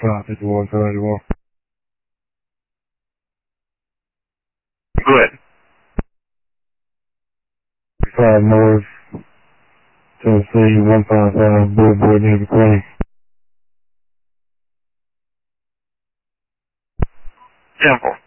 551, 1081. Good. 5 North, Tennessee, 155, billboard near the clinic. Temple.